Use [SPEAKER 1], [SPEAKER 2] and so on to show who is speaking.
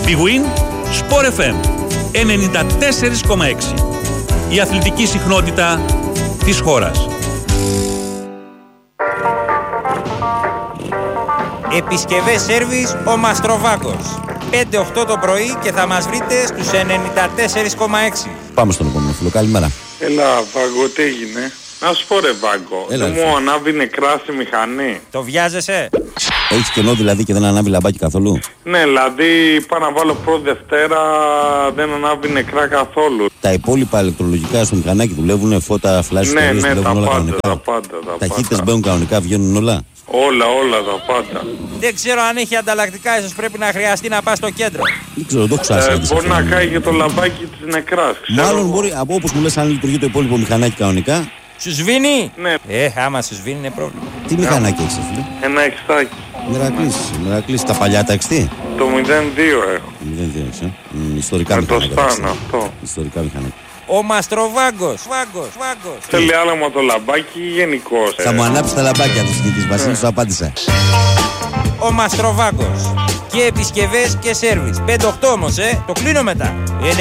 [SPEAKER 1] Big Win, Sport FM 94,6. Η αθλητική συχνότητα της χώρας.
[SPEAKER 2] Επισκευές σέρβις ο Μαστροβάγκος. 5-8 το πρωί και θα μας βρείτε στους 94,6.
[SPEAKER 3] Πάμε στον επόμενο φίλο. Καλημέρα.
[SPEAKER 4] Έλα, Βάγκο, τι έγινε? Να σου πω ρε Βάγκο, δεν μου ανάβει νεκρά στη μηχανή.
[SPEAKER 2] Το βιάζεσαι?
[SPEAKER 3] Έχεις κενό δηλαδή και δεν ανάβει λαμπάκι καθόλου?
[SPEAKER 4] Ναι, δηλαδή πάω να βάλω πρώτη Δευτέρα, δεν ανάβει νεκρά καθόλου.
[SPEAKER 3] Τα υπόλοιπα ηλεκτρολογικά στο μηχανάκι δουλεύουν, φώτα, φλάσες,
[SPEAKER 4] ναι,
[SPEAKER 3] δουλεύουν όλα κανονικά?
[SPEAKER 4] τα πάντα.
[SPEAKER 3] Ταχύτητες μπαίνουν κανονικά, βγαίνουν όλα?
[SPEAKER 4] Όλα τα πάντα.
[SPEAKER 2] Δεν ξέρω αν έχει ανταλλακτικά, ίσως πρέπει να χρειαστεί να πας στο κέντρο.
[SPEAKER 3] Δεν ξέρω, το έχω ξάσει.
[SPEAKER 4] Μπορεί να κάει και το λαμπάκι της νεκράς.
[SPEAKER 3] Μάλλον μπορεί, από όπως μου λες, αν λειτουργεί το υπόλοιπο μηχανάκι κανονικά.
[SPEAKER 2] Σου σβήνει?
[SPEAKER 4] Ναι.
[SPEAKER 2] Άμα σου σβήνει είναι πρόβλημα.
[SPEAKER 3] Τι μηχανάκι έχεις, φίλε?
[SPEAKER 4] Ένα εξτάκι.
[SPEAKER 3] Μερακλής, τα παλιά τα XT.
[SPEAKER 4] Το 02 έχω.
[SPEAKER 3] 02 έχεις, ιστορικά
[SPEAKER 4] με
[SPEAKER 3] μηχανάκια.
[SPEAKER 4] το στάν αυτό.
[SPEAKER 3] Ιστορικά μηχανάκια.
[SPEAKER 2] Ο Μαστροβάγκος. Βάγκος.
[SPEAKER 4] Θέλει άλαμα το λαμπάκι ή γενικώς?
[SPEAKER 3] Θα μου ανάψει τα λαμπάκια του συνήθως, Βασίλη, σου απάντησα.
[SPEAKER 2] Ο Μαστροβάγκος. Και επισκευές και σέρβις. 5-8 όμως, το κλείνω μετά.